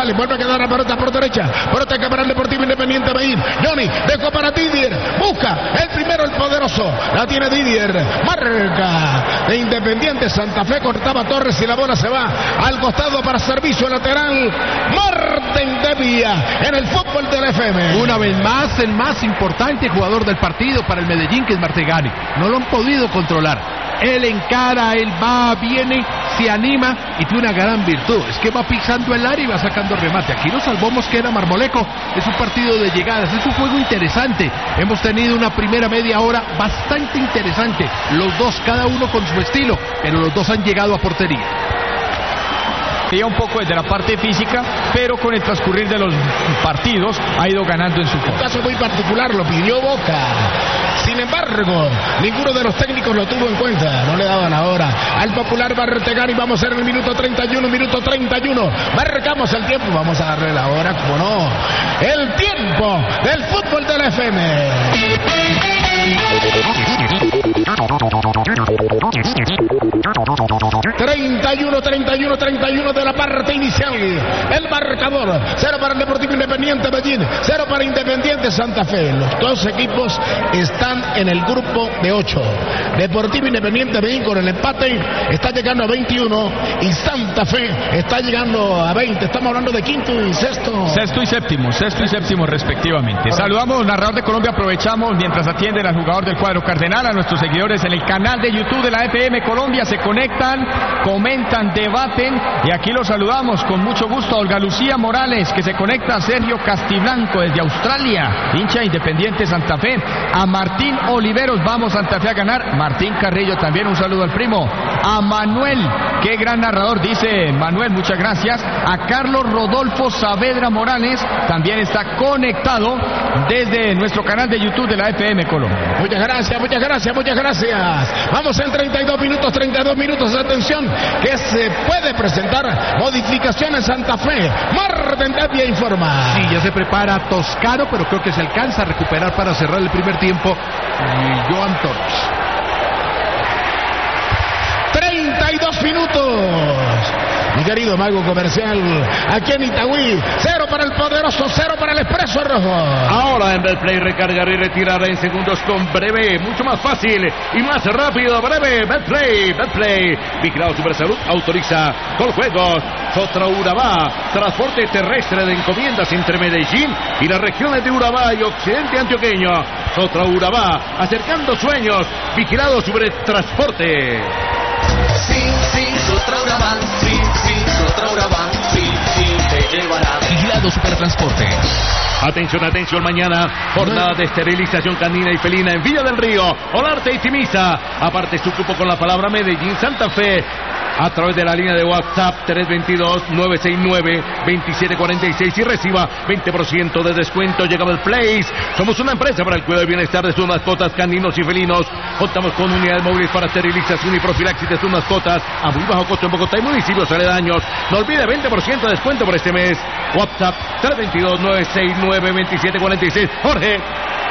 Morales, vuelve a quedar la pelota por derecha. Pelota que para el Deportivo Independiente Medellín. Johnny, dejó para Didier. Busca el primero, el poderoso. La tiene Didier. Marca de Independiente Santa Fe. Cortaba Torres y la bola se va al costado para servicio lateral. Martín Debia en el fútbol del FM. Una vez más, el más importante jugador del partido para el Medellín, que es Martegani. No lo han podido controlar. Él encara, él va, viene, se anima y tiene una gran virtud. Es que va pisando el área y va sacando remate. Aquí lo salvó Mosquera Marmoleco. Es un partido de llegadas, es un juego interesante. Hemos tenido una primera media hora bastante interesante. Los dos, cada uno con su estilo, pero los dos han llegado a portería. Un poco desde la parte física, pero con el transcurrir de los partidos ha ido ganando en su juego. Un caso muy particular, lo pidió Boca. Sin embargo, ninguno de los técnicos lo tuvo en cuenta. No le daban ahora al popular Martegani. Vamos a ser en el minuto 31. Marcamos el tiempo. Vamos a darle la hora, como no. El tiempo del fútbol de la FM. 31 de la parte inicial. El marcador: 0 para el Deportivo Independiente Medellín, 0 para Independiente Santa Fe. Los dos equipos están en el grupo de 8. Deportivo Independiente Medellín con el empate está llegando a 21 y Santa Fe está llegando a 20. Estamos hablando de quinto y sexto. Sexto y séptimo respectivamente. Saludamos, narrador de Colombia. Aprovechamos mientras atienden al jugador del cuadro cardenal, a nuestros seguidores en el canal de YouTube de la FM Colombia. Se conectan, comentan, debaten y aquí los saludamos con mucho gusto. A Olga Lucía Morales, que se conecta. Sergio Castiblanco desde Australia, hincha Independiente Santa Fe. A Martín Oliveros, vamos Santa Fe a ganar. Martín Carrillo también, un saludo al primo. A Manuel, qué gran narrador, dice Manuel, muchas gracias. A Carlos Rodolfo Saavedra Morales, también está conectado desde nuestro canal de YouTube de la FM Colombia. Muchas gracias. Vamos en 32 minutos, atención, que se puede presentar modificación en Santa Fe. Martín Debia informa. Sí, ya se prepara Toscano, pero creo que se alcanza a recuperar para cerrar el primer tiempo. Y Joan Torres. 32 minutos. Mi querido mago comercial, aquí en Itagüí, 0 para el poderoso, 0 para el Expreso Rojo. Ahora en Betplay, recargar y retirar en segundos con Breve, mucho más fácil y más rápido. Breve, Betplay. Vigilado Supersalud autoriza Coljuegos. Sotra Urabá, transporte terrestre de encomiendas entre Medellín y las regiones de Urabá y occidente antioqueño. Sotra Urabá, acercando sueños. Vigilado Supertransporte. Sí, Sotra Urabá, Sotra Urabá, te llevará. Vigilado Supertransporte. Atención, mañana, jornada de esterilización canina y felina en Villa del Río, Olarte y Timisa. Aparte su cupo con la palabra Medellín Santa Fe a través de la línea de WhatsApp 322-969-2746 y reciba 20% de descuento. Llega el Place. Somos una empresa para el cuidado y bienestar de sus mascotas caninos y felinos. Contamos con unidades móviles para esterilización y profilaxis de sus mascotas a muy bajo costo en Bogotá y municipios aledaños. No olvide 20% de descuento por este mes. WhatsApp 322-969-2746. Jorge.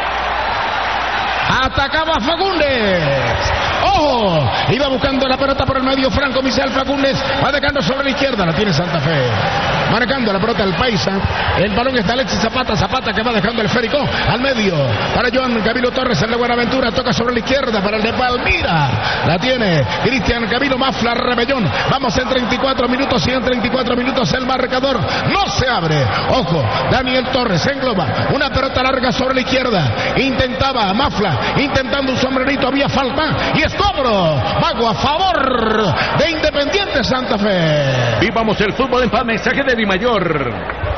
Atacaba Fagundes. ¡Ojo! Iba buscando la pelota por el medio. Franco Misael Fagundes va dejando sobre la izquierda. La tiene Santa Fe. Marcando la pelota del Paisa. El balón está Alexis Zapata. Zapata que va dejando el esférico al medio. Para Joan Camilo Torres en la Buenaventura. Toca sobre la izquierda para el de Palmira. La tiene Cristian Camilo Mafla Rebellón. Vamos en 34 minutos. Y en 34 minutos el marcador no se abre. Ojo. Daniel Torres engloba una pelota larga sobre la izquierda. Intentaba Mafla. Intentando un sombrerito. Había falta. Y es cobro. Mago a favor de Independiente Santa Fe. Vivamos el fútbol en paz. Mensaje de Di Mayor.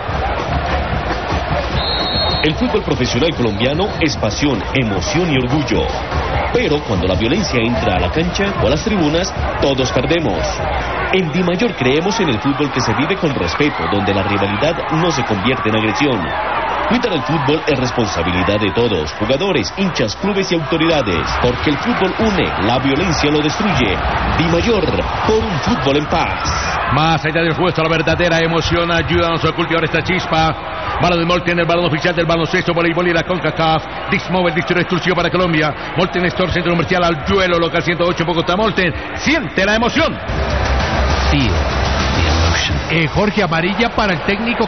El fútbol profesional colombiano es pasión, emoción y orgullo. Pero cuando la violencia entra a la cancha o a las tribunas, todos perdemos. En Di Mayor creemos en el fútbol que se vive con respeto, donde la rivalidad no se convierte en agresión. Cuidar el fútbol es responsabilidad de todos, jugadores, hinchas, clubes y autoridades, porque el fútbol une, la violencia lo destruye. Di Mayor, por un fútbol en paz. Más allá del juego, la verdadera emoción. Ayúdanos a cultivar esta chispa. Balón de Molten, el balón oficial del baloncesto, voleibol y la CONCACAF. Dixmóvil, distribuidor exclusivo para Colombia. Molten Store, centro comercial Aljuelo, local 108 en Bogotá. Molten, siente la emoción. Jorge, amarilla para el técnico